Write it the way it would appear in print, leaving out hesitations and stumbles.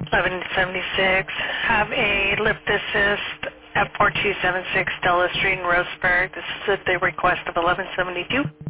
1176. Have a lift assist at 4276 Della Street in Roseburg. This is at the request of 1172.